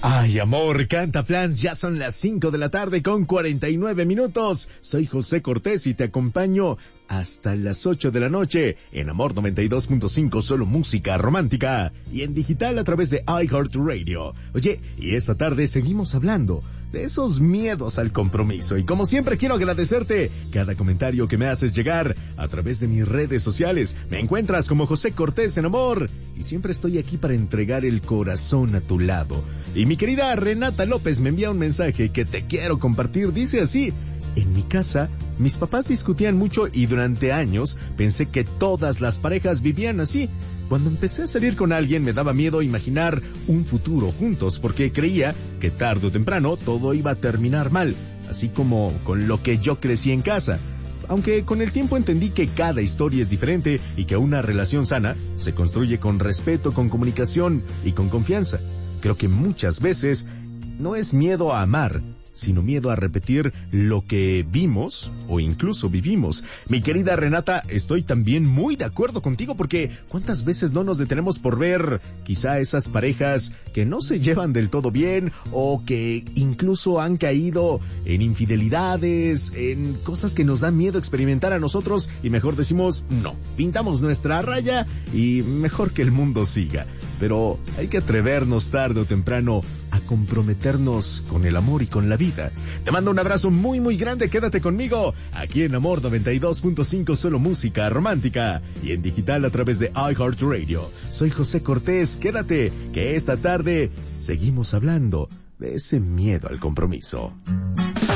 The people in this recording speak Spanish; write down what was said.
Ay, amor, canta plan, ya son las 5 de la tarde con 49 minutos. Soy José Cortés y te acompaño hasta las 8 de la noche en Amor 92.5, solo música romántica, y en digital a través de iHeartRadio. Oye, y esta tarde seguimos hablando de esos miedos al compromiso, y como siempre quiero agradecerte cada comentario que me haces llegar a través de mis redes sociales. Me encuentras como José Cortés en Amor, y siempre estoy aquí para entregar el corazón a tu lado. Y mi querida Renata López me envía un mensaje que te quiero compartir, dice así: en mi casa, mis papás discutían mucho y durante años pensé que todas las parejas vivían así. Cuando empecé a salir con alguien me daba miedo imaginar un futuro juntos porque creía que tarde o temprano todo iba a terminar mal, así como con lo que yo crecí en casa. Aunque con el tiempo entendí que cada historia es diferente y que una relación sana se construye con respeto, con comunicación y con confianza. Creo que muchas veces no es miedo a amar, sino miedo a repetir lo que vimos o incluso vivimos. Mi querida Renata, estoy también muy de acuerdo contigo porque ¿cuántas veces no nos detenemos por ver quizá esas parejas que no se llevan del todo bien o que incluso han caído en infidelidades, en cosas que nos dan miedo experimentar a nosotros y mejor decimos no, pintamos nuestra raya y mejor que el mundo siga? Pero hay que atrevernos tarde o temprano a comprometernos con el amor y con la vida. Te mando un abrazo muy muy grande, quédate conmigo aquí en Amor 92.5, solo música romántica, y en digital a través de iHeartRadio. Soy José Cortés, quédate que esta tarde seguimos hablando de ese miedo al compromiso.